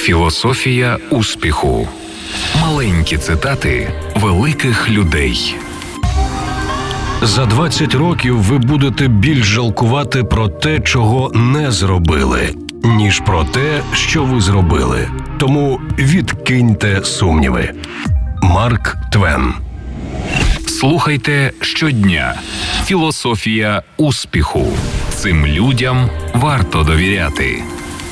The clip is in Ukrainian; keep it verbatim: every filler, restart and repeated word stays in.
Філософія успіху. Маленькі цитати великих людей. За двадцять років ви будете більш жалкувати про те, чого не зробили, ніж про те, що ви зробили. Тому відкиньте сумніви. Марк Твен. Слухайте щодня. Філософія успіху. Цим людям варто довіряти.